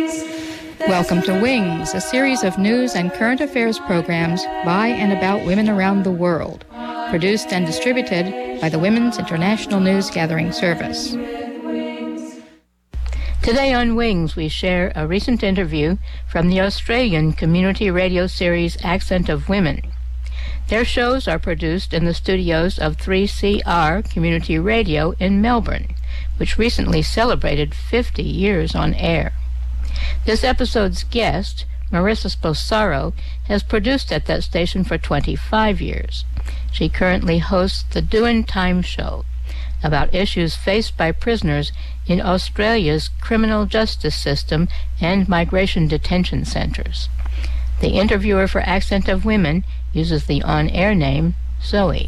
Welcome to Wings, a series of news and current affairs programs by and about women around the world, produced and distributed by the Women's International News Gathering Service. Today on Wings, we share a recent interview from the Australian community radio series Accent of Women. Their shows are produced in the studios of 3CR Community Radio in Melbourne, which recently celebrated 50 years on air. This episode's guest, Marissa Sposaro, has produced at that station for 25 years. She currently hosts the Doin' Time Show, about issues faced by prisoners in Australia's criminal justice system and migration detention centers. The interviewer for Accent of Women uses the on-air name Zoe.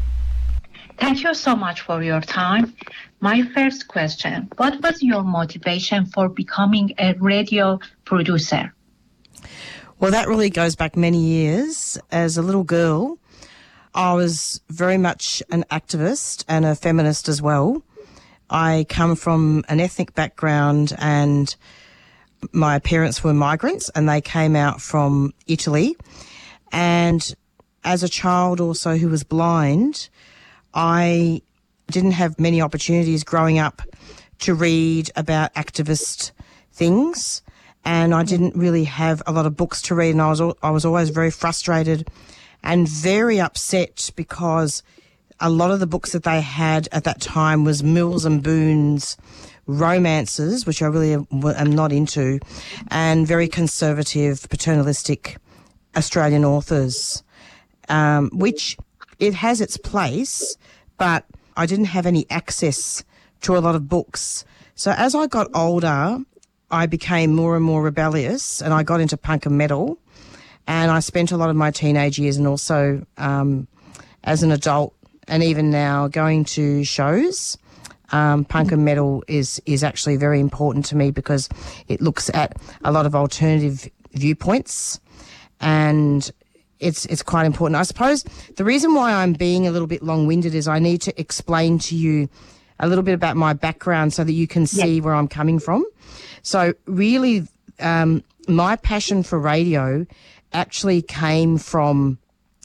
Thank you so much for your time. My first question, what was your motivation for becoming a radio producer? Well, that really goes back many years. As a little girl, I was very much an activist and a feminist as well. I come from an ethnic background and my parents were migrants and they came out from Italy. And as a child also who was blind, I didn't have many opportunities growing up to read about activist things, and I didn't really have a lot of books to read, and I was always very frustrated and very upset because a lot of the books that they had at that time was Mills and Boon's romances, which I really am not into, and very conservative, paternalistic Australian authors, which it has its place, but I didn't have any access to a lot of books. So as I got older, I became more and more rebellious and I got into punk and metal, and I spent a lot of my teenage years and also as an adult and even now going to shows. Punk and metal is actually very important to me because it looks at a lot of alternative viewpoints, and it's quite important. I suppose the reason why I'm being a little bit long-winded is I need to explain to you a little bit about my background so that you can see where I'm coming from. So really, my passion for radio actually came from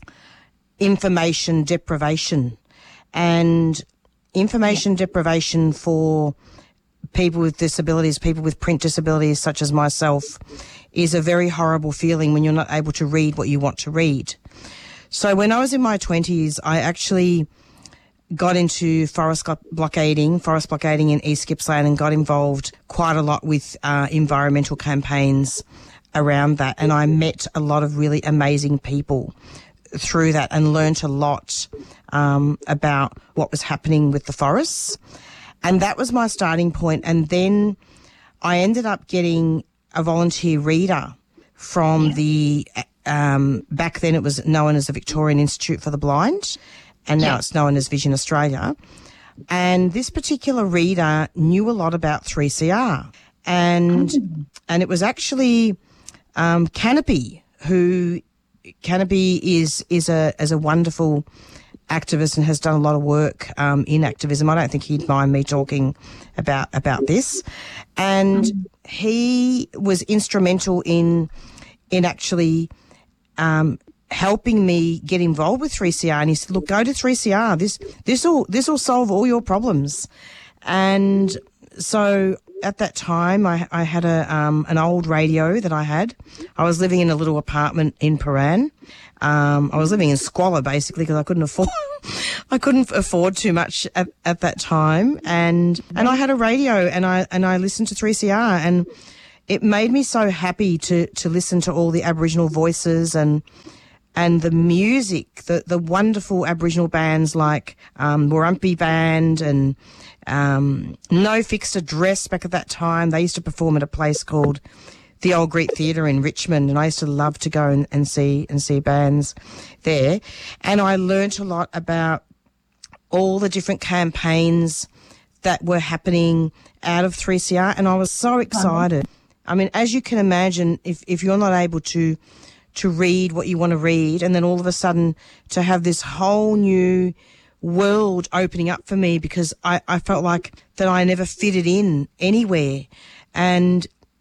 information deprivation, and information deprivation for people with disabilities, people with print disabilities such as myself, is a very horrible feeling when you're not able to read what you want to read. So when I was in my 20s, I actually got into forest blockading in East Gippsland, and got involved quite a lot with environmental campaigns around that. And I met a lot of really amazing people through that and learnt a lot about what was happening with the forests. And that was my starting point. And then I ended up getting a volunteer reader from the, back then it was known as the Victorian Institute for the Blind, and now it's known as Vision Australia. And this particular reader knew a lot about 3CR. And it was actually Canopy, who Canopy is a wonderful activist and has done a lot of work in activism. I don't think he'd mind me talking about this. And he was instrumental in actually helping me get involved with 3CR. And he said, look, go to 3CR. This will solve all your problems. And so at that time, I had an old radio that I had. I was living in a little apartment in Paran. I was living in squalor basically because I couldn't afford too much at that time. And I had a radio and I listened to 3CR, and it made me so happy to listen to all the Aboriginal voices and the music, the wonderful Aboriginal bands like Warumpi Band and No Fixed Address back at that time. They used to perform at a place called the Old Greek Theatre in Richmond, and I used to love to go and see bands there. And I learnt a lot about all the different campaigns that were happening out of 3CR, and I was so excited. I mean, as you can imagine, if you're not able to read what you want to read, and then all of a sudden to have this whole new world opening up for me, because I felt like that I never fitted in anywhere. And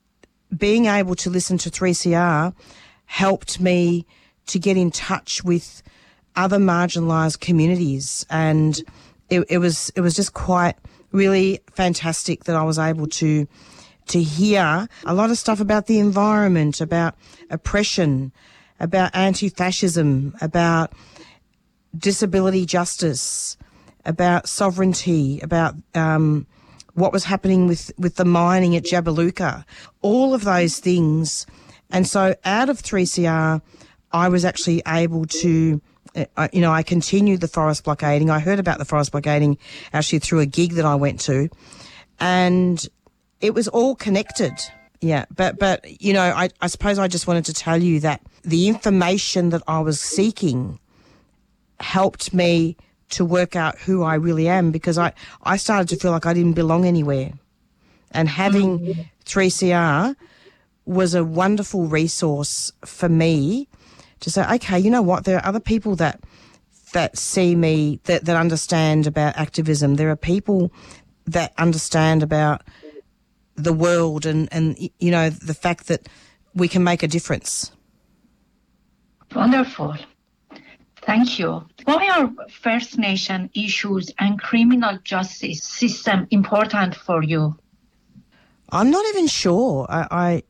being able to listen to 3CR helped me to get in touch with other marginalised communities, and it was just quite really fantastic that I was able to hear a lot of stuff about the environment, about oppression, about anti-fascism, about disability justice, about sovereignty, about what was happening with the mining at Jabiluka, all of those things. And so out of 3CR, I was actually able to, I continued the forest blockading. I heard about the forest blockading actually through a gig that I went to, and it was all connected. Yeah, but I suppose I just wanted to tell you that the information that I was seeking helped me to work out who I really am, because I started to feel like I didn't belong anywhere. And having 3CR was a wonderful resource for me to say, okay, you know what, there are other people that see me, that understand about activism. There are people that understand about the world and the fact that we can make a difference. Wonderful. Thank you. Why are First Nation issues and criminal justice system important for you? I'm not even sure. I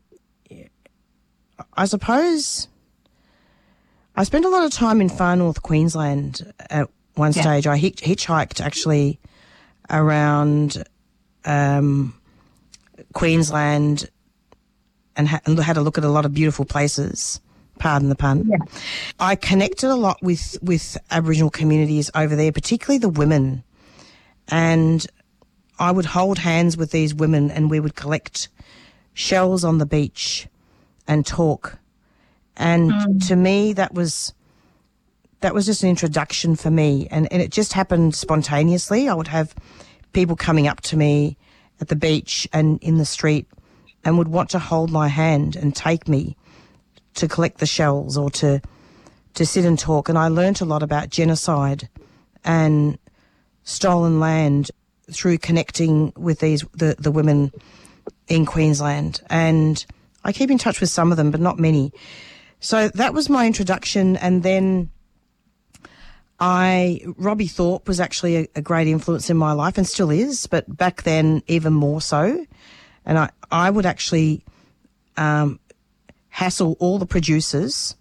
suppose I spent a lot of time in far north Queensland at one stage. I hitchhiked actually around Queensland and had a look at a lot of beautiful places. Pardon the pun. Yeah. I connected a lot with Aboriginal communities over there, particularly the women. And I would hold hands with these women and we would collect shells on the beach and talk. And to me, that was just an introduction for me. And it just happened spontaneously. I would have people coming up to me at the beach and in the street and would want to hold my hand and take me to collect the shells or to sit and talk. And I learnt a lot about genocide and stolen land through connecting with the women in Queensland. And I keep in touch with some of them, but not many. So that was my introduction. And then Robbie Thorpe was actually a great influence in my life and still is, but back then even more so. And I would actually hassle all the producers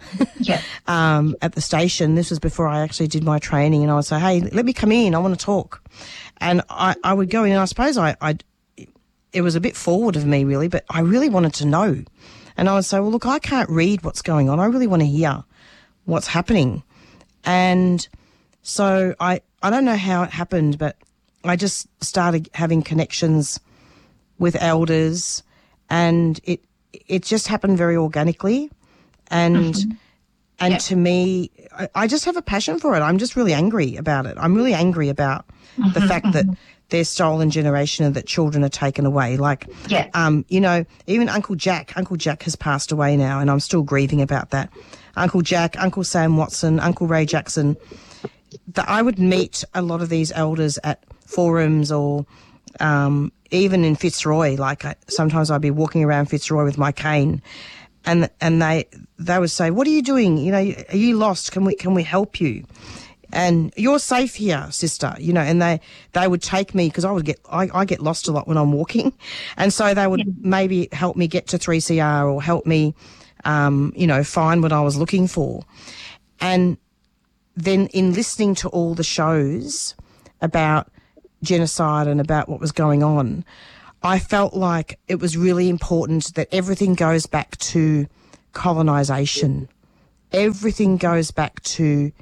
at the station. This was before I actually did my training, and I would say, hey, let me come in, I want to talk. And I would go in, and I suppose it was a bit forward of me really, but I really wanted to know. And I would say, well, look, I can't read what's going on. I really want to hear what's happening. And so I don't know how it happened, but I just started having connections with elders, and it just happened very organically. And to me, I just have a passion for it. I'm just really angry about it. I'm really angry about the fact that there's stolen generation and that children are taken away. Like, even Uncle Jack has passed away now, and I'm still grieving about that. Uncle Jack, Uncle Sam Watson, Uncle Ray Jackson. I would meet a lot of these elders at forums or even in Fitzroy. Like sometimes I'd be walking around Fitzroy with my cane, and they would say, "What are you doing? You know, are you lost? Can we help you? And you're safe here, sister." You know, and they would take me, because I get lost a lot when I'm walking, and so they would maybe help me get to 3CR or help me, find what I was looking for. And then in listening to all the shows about genocide and about what was going on, I felt like it was really important that everything goes back to colonisation. Everything goes back to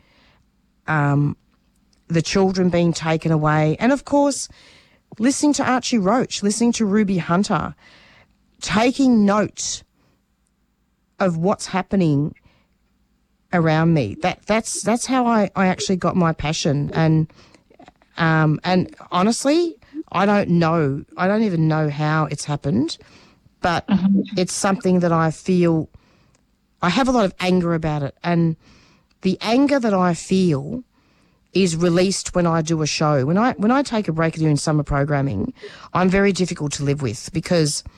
the children being taken away. And, of course, listening to Archie Roach, listening to Ruby Hunter, taking note of what's happening around me. That's how I actually got my passion. And honestly, I don't know. I don't even know how it's happened, but it's something that I feel. I have a lot of anger about it, and the anger that I feel is released when I do a show. When I take a break doing summer programming, I'm very difficult to live with, because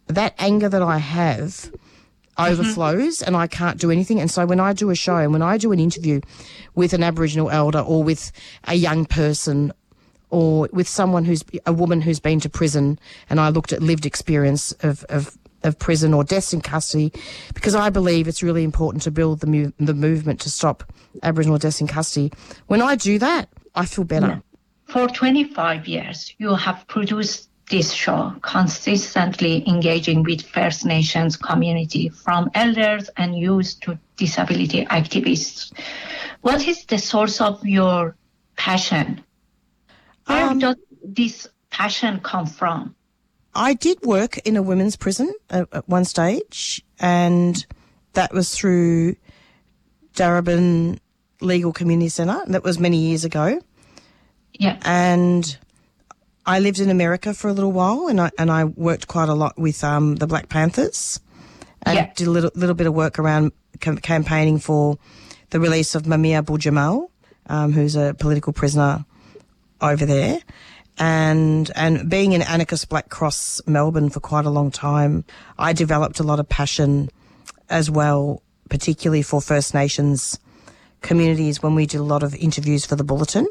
that anger that I have overflows and I can't do anything. And so when I do a show and when I do an interview with an Aboriginal elder or with a young person or with someone a woman who's been to prison, and I looked at lived experience of prison or deaths in custody, because I believe it's really important to build the movement to stop Aboriginal deaths in custody. When I do that, I feel better. Yeah. For 25 years, you have produced this show, consistently engaging with First Nations community, from elders and youth to disability activists. What is the source of your passion? Where does this passion come from? I did work in a women's prison at one stage, and that was through Darebin Legal Community Centre. That was many years ago. Yeah. And I lived in America for a little while, and I worked quite a lot with the Black Panthers, and did a little bit of work around campaigning for the release of Mumia Abu-Jamal, who's a political prisoner over there, and being in Anarchist Black Cross Melbourne for quite a long time, I developed a lot of passion as well, particularly for First Nations communities when we did a lot of interviews for the Bulletin.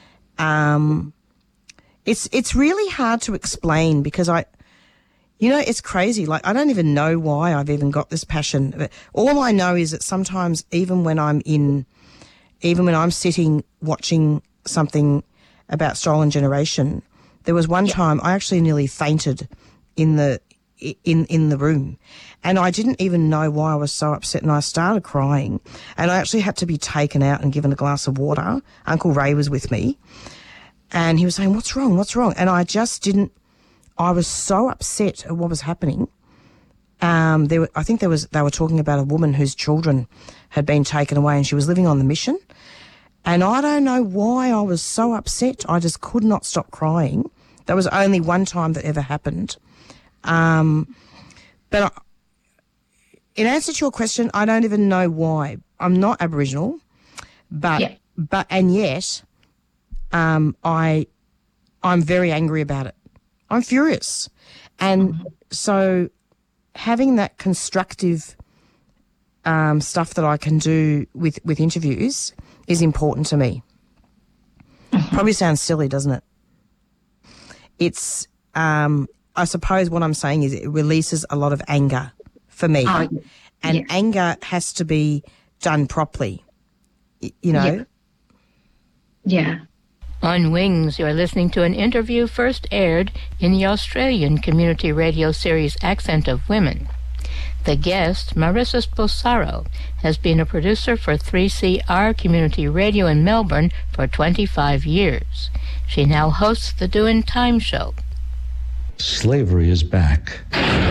It's really hard to explain because it's crazy. Like, I don't even know why I've even got this passion. But all I know is that sometimes even when I'm sitting watching something about Stolen Generation, there was one time I actually nearly fainted in the room, and I didn't even know why I was so upset, and I started crying, and I actually had to be taken out and given a glass of water. Uncle Ray was with me, and he was saying, what's wrong? And I just didn't, I was so upset at what was happening. They were talking about a woman whose children had been taken away and she was living on the mission. And I don't know why I was so upset. I just could not stop crying. That was only one time that ever happened. But in answer to your question, I don't even know why. I'm not Aboriginal, yet I'm very angry about it. I'm furious. And so having that constructive stuff that I can do with interviews is important to me. Probably sounds silly, doesn't it? It's, I suppose what I'm saying is it releases a lot of anger for me. And anger has to be done properly, you know? Yeah. On Wings, you're listening to an interview first aired in the Australian community radio series Accent of Women. The guest, Marissa Sposaro, has been a producer for 3CR Community Radio in Melbourne for 25 years. She now hosts the Doin' Time show. Slavery is back.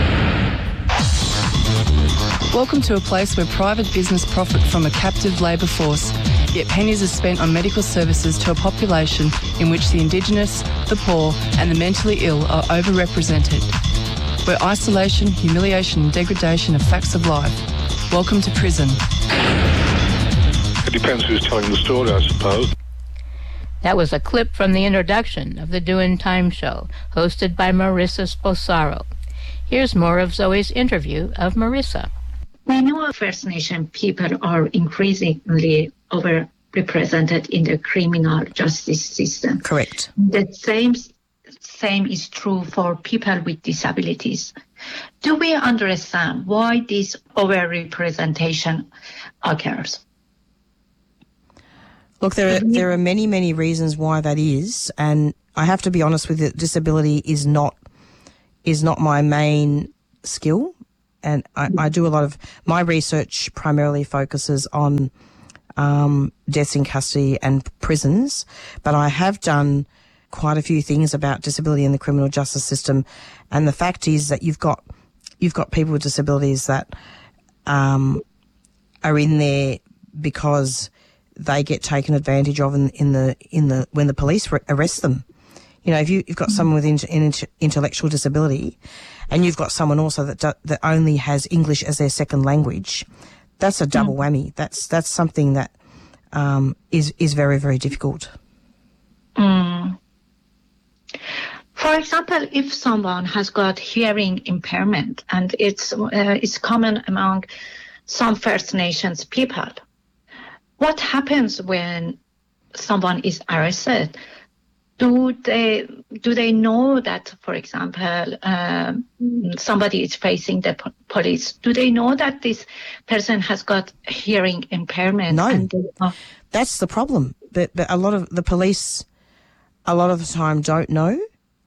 Welcome to a place where private business profit from a captive labour force, yet pennies are spent on medical services to a population in which the Indigenous, the poor and the mentally ill are overrepresented. Where isolation, humiliation and degradation are facts of life. Welcome to prison. It depends who's telling the story, I suppose. That was a clip from the introduction of the Doin' Time show, hosted by Marissa Sposaro. Here's more of Zoe's interview of Marissa. We know First Nation people are increasingly overrepresented in the criminal justice system. Correct. The same is true for people with disabilities. Do we understand why this overrepresentation occurs? Look, there are many, many reasons why that is, and I have to be honest with you, disability is not my main skill, and I do a lot of my research primarily focuses on deaths in custody and prisons, but I have done quite a few things about disability in the criminal justice system, and the fact is that you've got people with disabilities that are in there because they get taken advantage of in the when the police arrest them. You know, if you've got someone with an intellectual disability, and you've got someone also that only has English as their second language, that's a double whammy. That's something that is very, very difficult. For example, if someone has got hearing impairment, and it's common among some First Nations people, what happens when someone is arrested? Do they know that, for example, somebody is facing the police? Do they know that this person has got hearing impairment? No, that's the problem. But a lot of the police, a lot of the time, don't know,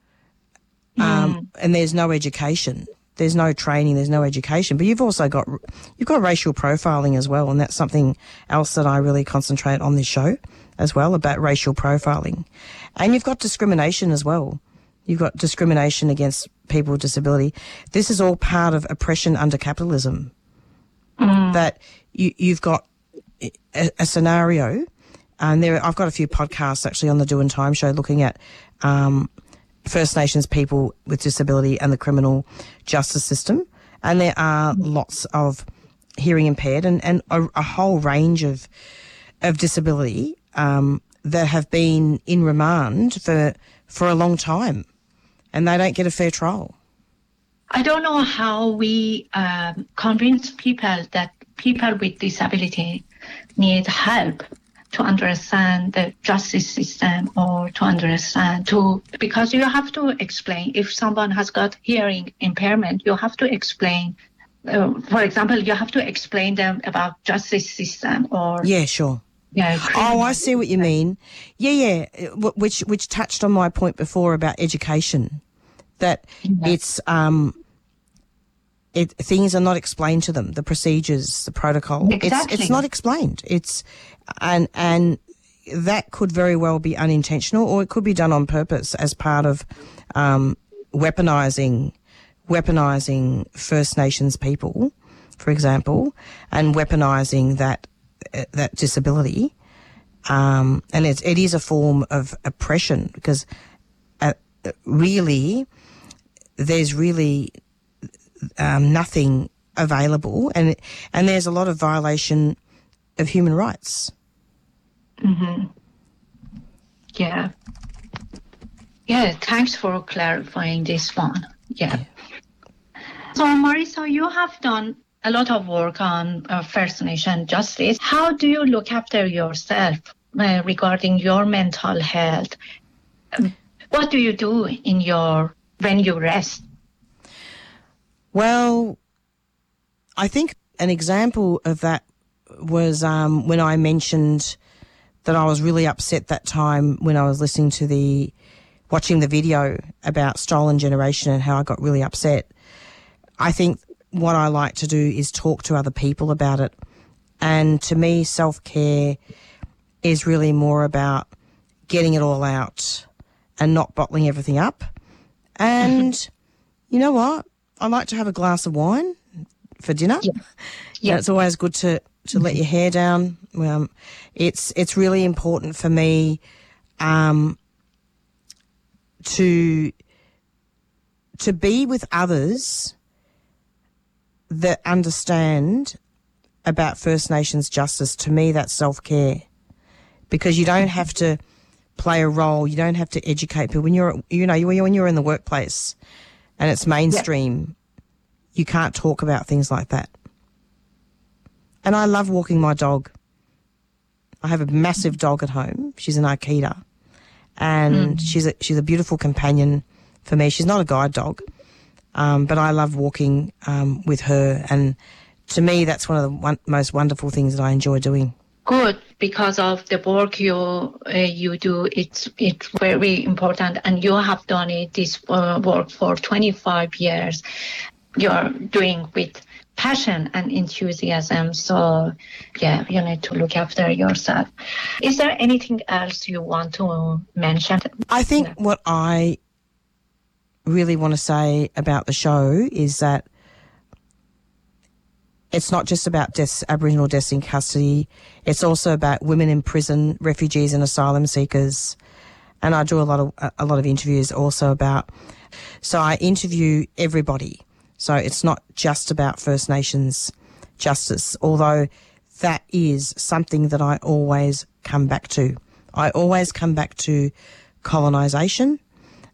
and there's no education. There's no training. There's no education. But you've got racial profiling as well, and that's something else that I really concentrate on this show as well, about racial profiling. And you've got discrimination as well. You've got discrimination against people with disability. This is all part of oppression under capitalism. That you've got a scenario, and I've got a few podcasts actually on the Do and Time show looking at First Nations people with disability and the criminal justice system. And there are lots of hearing impaired and a whole range of disability that have been in remand for a long time, and they don't get a fair trial. I don't know how we convince people that people with disability need help to understand the justice system, or because you have to explain. If someone has got hearing impairment, you have to explain. For example, you have to explain them about justice system, or yeah, sure. Yeah. Oh, I see what you mean. Yeah. Which touched on my point before about education, that it's things are not explained to them. The procedures, the protocol, exactly. It's not explained. And that could very well be unintentional, or it could be done on purpose as part of weaponizing First Nations people, for example, and weaponizing that disability, and it is a form of oppression, because really there's really nothing available, and there's a lot of violation of human rights. Mm-hmm. Yeah, thanks for clarifying this one. Yeah. So Marisa, you have done a lot of work on First Nation justice. How do you look after yourself regarding your mental health? What do you do when you rest? Well, I think an example of that was when I mentioned that I was really upset that time when I was watching the video about Stolen Generation and how I got really upset. I think what I like to do is talk to other people about it. And to me, self-care is really more about getting it all out and not bottling everything up. And you know what? I like to have a glass of wine for dinner. Yeah. It's always good to let your hair down. It's really important for me to be with others that understand about First Nations justice. To me, that's self-care, because you don't have to play a role. You don't have to educate people. When you're in the workplace and it's mainstream, you can't talk about things like that. And I love walking my dog. I have a massive dog at home. She's an Akita, and she's a beautiful companion for me. She's not a guide dog, but I love walking with her, and to me, that's one of the most wonderful things that I enjoy doing. Good, because of the work you do, it's very important, and you have done this work for 25 years. You're doing with passion and enthusiasm. So, yeah, you need to look after yourself. Is there anything else you want to mention? I think what I really want to say about the show is that it's not just about Aboriginal deaths in custody. It's also about women in prison, refugees and asylum seekers. And I do a lot of interviews also about. So I interview everybody. So it's not just about First Nations justice, although that is something that I always come back to. I always come back to colonisation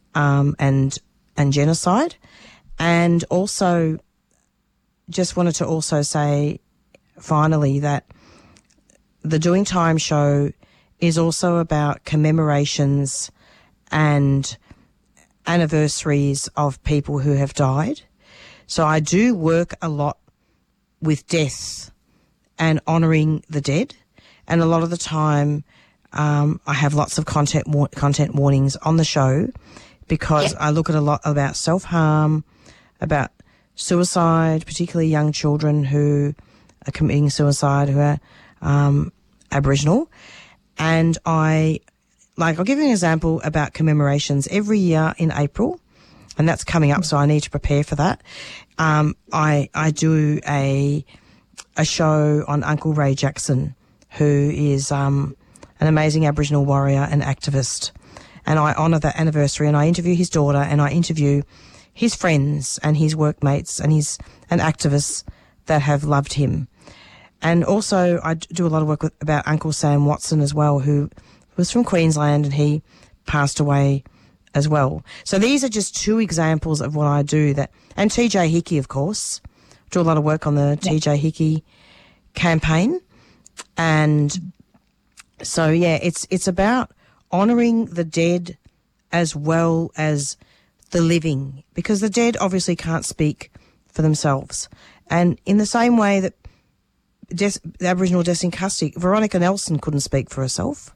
and genocide. And also just wanted to also say finally that the Doing Time show is also about commemorations and anniversaries of people who have died. So I do work a lot with death and honouring the dead. And a lot of the time I have lots of content warnings on the show because I look at a lot about self-harm, about suicide, particularly young children who are committing suicide who are Aboriginal. And I'll give you an example about commemorations. Every year in April, and that's coming up, so I need to prepare for that, I do a show on Uncle Ray Jackson, who is an amazing Aboriginal warrior and activist. And I honour that anniversary, and I interview his daughter, and I interview his friends and his workmates and activists that have loved him. And also I do a lot of work about Uncle Sam Watson as well, who was from Queensland, and he passed away as well. So these are just two examples of what I do. And TJ Hickey, of course, do a lot of work on the TJ Hickey campaign. And so, it's about honouring the dead as well as the living, because the dead obviously can't speak for themselves. And in the same way that the Aboriginal deaths in custody, Veronica Nelson couldn't speak for herself.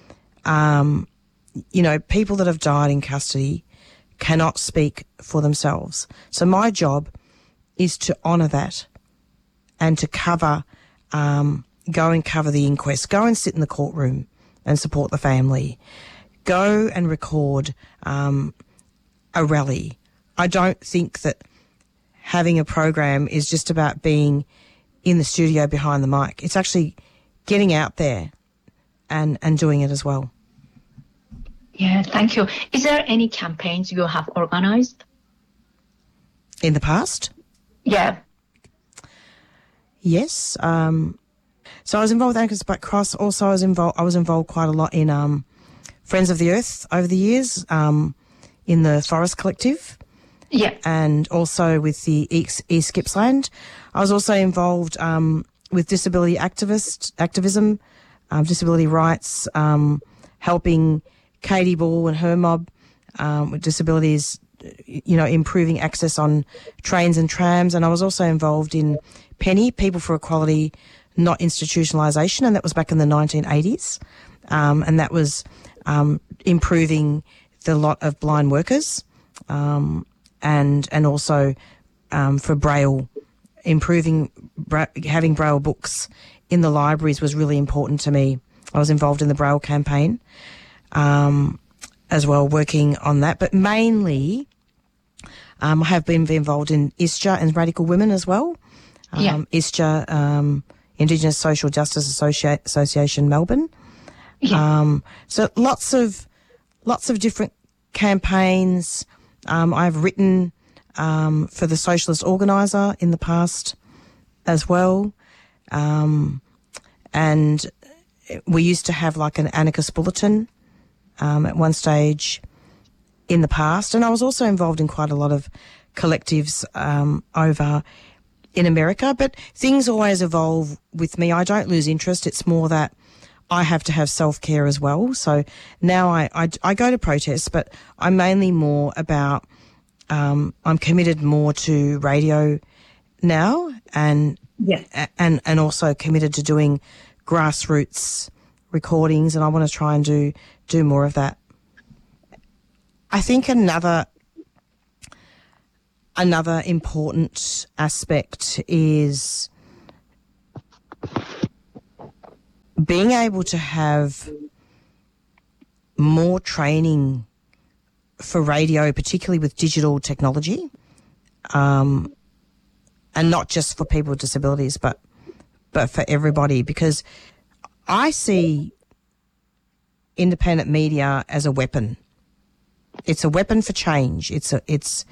People that have died in custody cannot speak for themselves. So my job is to honour that and to go and cover the inquest, go and sit in the courtroom and support the family, go and record a rally. I don't think that having a program is just about being in the studio behind the mic. It's actually getting out there and doing it as well. Yeah, thank you. Is there any campaigns you have organised? In the past? Yeah. Yes. So I was involved with Anchors Black Cross. Also, I was involved quite a lot in Friends of the Earth over the years, in the Forest Collective. Yeah. And also with the East Gippsland. I was also involved with disability activism, disability rights, helping Katie Ball and her mob with disabilities, improving access on trains and trams. And I was also involved in Penny, People for Equality, Not Institutionalisation, and that was back in the 1980s. And that was improving the lot of blind workers, and also for Braille, improving having Braille books in the libraries was really important to me. I was involved in the Braille campaign as well, working on that. But mainly, I have been involved in ISJA and Radical Women as well. ISJA, Indigenous Social Justice Association, Melbourne. Yeah. So lots of different campaigns. I've written for the Socialist Organiser in the past as well. And we used to have like an anarchist bulletin at one stage in the past. And I was also involved in quite a lot of collectives over in America. But things always evolve with me. I don't lose interest. It's more that I have to have self-care as well. So now I go to protests, but I'm mainly more about, I'm committed more to radio now and also committed to doing grassroots recordings, and I want to try and do more of that. I think another important aspect is being able to have more training for radio, particularly with digital technology, and not just for people with disabilities, but for everybody, because I see independent media as a weapon. It's a weapon for change. It's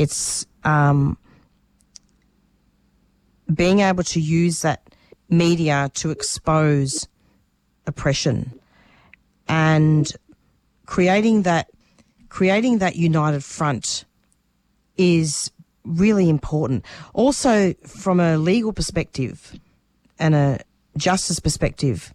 being able to use that media to expose oppression and creating that creating that united front is really important. Also, from a legal perspective and a justice perspective,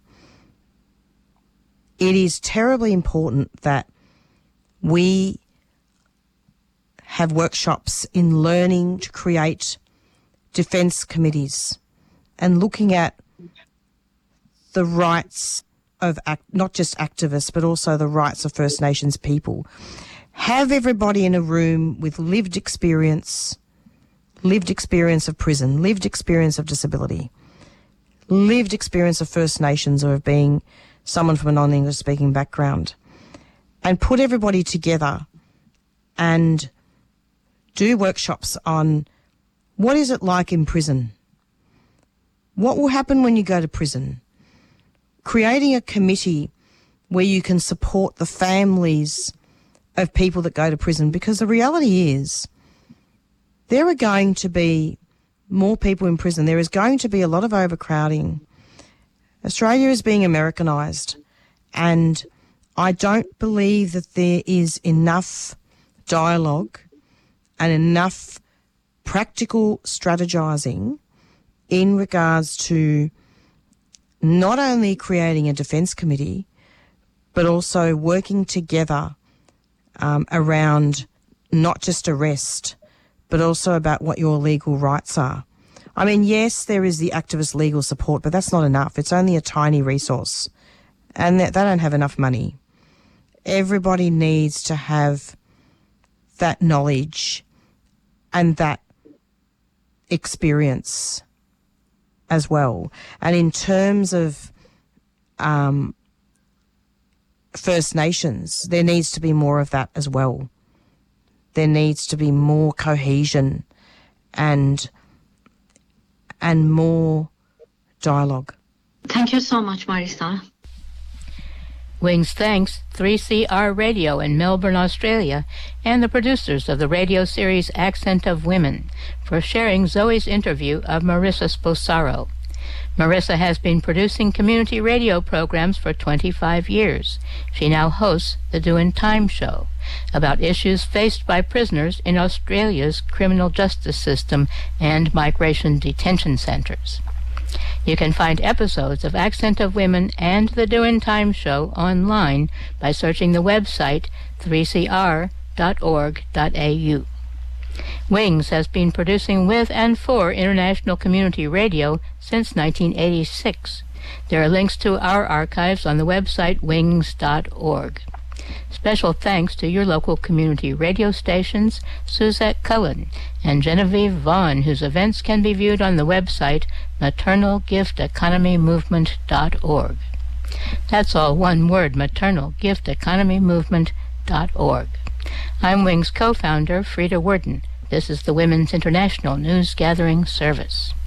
it is terribly important that we have workshops in learning to create defence committees and looking at the rights of not just activists but also the rights of First Nations people. Have everybody in a room with lived experience of prison, lived experience of disability, lived experience of First Nations or of being someone from a non-English speaking background, and put everybody together and do workshops on what is it like in prison? What will happen when you go to prison? Creating a committee where you can support the families of people that go to prison, because the reality is there are going to be more people in prison. There is going to be a lot of overcrowding. Australia is being Americanised, and I don't believe that there is enough dialogue and enough practical strategising in regards to not only creating a defence committee, but also working together around not just arrest, but also about what your legal rights are. I mean, yes, there is the activist legal support, but that's not enough. It's only a tiny resource, and they don't have enough money. Everybody needs to have that knowledge and that experience as well. And in terms of First Nations, there needs to be more of that as well. There needs to be more cohesion and more dialogue. Thank you so much, Marisa. Wings thanks 3CR Radio in Melbourne, Australia, and the producers of the radio series Accent of Women for sharing Zoe's interview of Marisa Sposaro. Marisa has been producing community radio programs for 25 years. She now hosts the Doin' Time Show about issues faced by prisoners in Australia's criminal justice system and migration detention centres. You can find episodes of Accent of Women and the Doin' Time Show online by searching the website 3cr.org.au. Wings has been producing with and for International Community Radio since 1986. There are links to our archives on the website wings.org. Special thanks to your local community radio stations, Suzette Cullen and Genevieve Vaughn, whose events can be viewed on the website maternalgifteconomymovement.org. That's all one word, maternalgifteconomymovement.org. I'm Wings co-founder Frida Worden. This is the Women's International News Gathering Service.